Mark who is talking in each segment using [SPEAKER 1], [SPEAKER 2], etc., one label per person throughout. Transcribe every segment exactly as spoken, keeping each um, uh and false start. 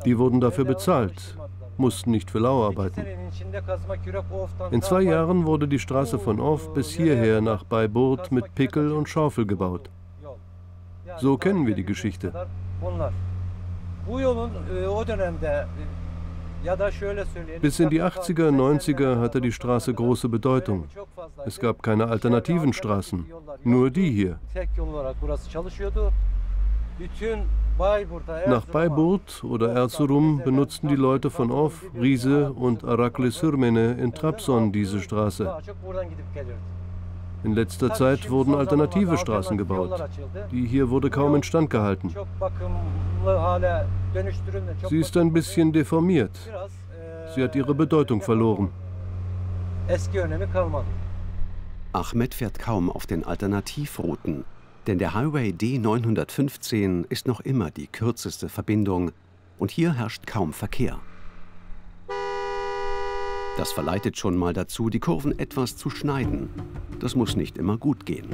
[SPEAKER 1] Die wurden dafür bezahlt, mussten nicht für lau arbeiten. In zwei Jahren wurde die Straße von Of bis hierher nach Bayburt mit Pickel und Schaufel gebaut. So kennen wir die Geschichte. Bis in die achtziger, neunziger hatte die Straße große Bedeutung. Es gab keine alternativen Straßen, nur die hier. Nach Bayburt oder Erzurum benutzten die Leute von Of, Rize und Arakli-Sürmene in Trabzon diese Straße. In letzter Zeit wurden alternative Straßen gebaut. Die hier wurde kaum instand gehalten. Sie ist ein bisschen deformiert. Sie hat ihre Bedeutung verloren.
[SPEAKER 2] Ahmed fährt kaum auf den Alternativrouten, denn der Highway D neunhundertfünfzehn ist noch immer die kürzeste Verbindung und hier herrscht kaum Verkehr. Das verleitet schon mal dazu, die Kurven etwas zu schneiden. Das muss nicht immer gut gehen.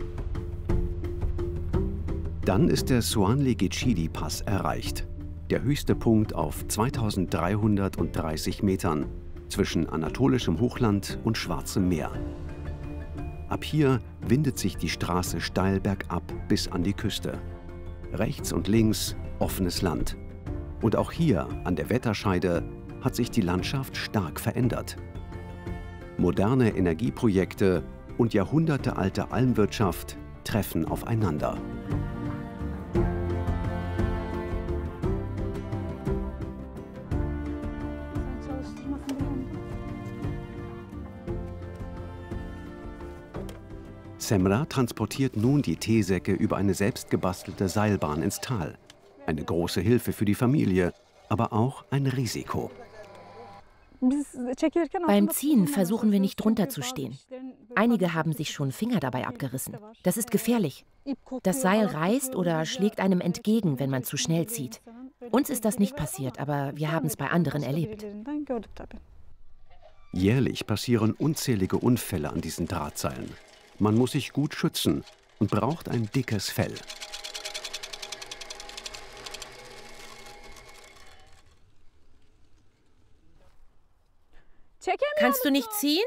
[SPEAKER 2] Dann ist der Soanli-Geçidi-Pass erreicht, der höchste Punkt auf zweitausenddreihundertdreißig Metern zwischen anatolischem Hochland und Schwarzem Meer. Ab hier windet sich die Straße steil bergab bis an die Küste. Rechts und links offenes Land. Und auch hier an der Wetterscheide hat sich die Landschaft stark verändert. Moderne Energieprojekte und jahrhundertealte Almwirtschaft treffen aufeinander. Semra transportiert nun die Teesäcke über eine selbstgebastelte Seilbahn ins Tal. Eine große Hilfe für die Familie, aber auch ein Risiko.
[SPEAKER 3] Beim Ziehen versuchen wir nicht drunter zu stehen. Einige haben sich schon Finger dabei abgerissen. Das ist gefährlich. Das Seil reißt oder schlägt einem entgegen, wenn man zu schnell zieht. Uns ist das nicht passiert, aber wir haben es bei anderen erlebt.
[SPEAKER 2] Jährlich passieren unzählige Unfälle an diesen Drahtseilen. Man muss sich gut schützen und braucht ein dickes Fell.
[SPEAKER 3] Kannst du nicht ziehen?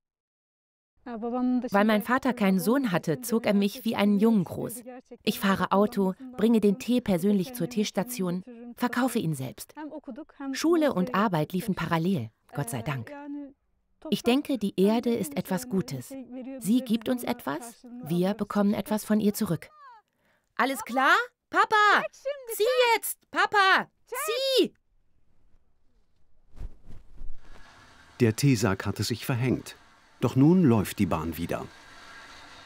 [SPEAKER 3] Weil mein Vater keinen Sohn hatte, zog er mich wie einen Jungen groß. Ich fahre Auto, bringe den Tee persönlich zur Teestation, verkaufe ihn selbst. Schule und Arbeit liefen parallel, Gott sei Dank. Ich denke, die Erde ist etwas Gutes. Sie gibt uns etwas, wir bekommen etwas von ihr zurück. Alles klar? Papa! Zieh jetzt! Papa! Zieh!
[SPEAKER 2] Der Teesack hatte sich verhängt. Doch nun läuft die Bahn wieder.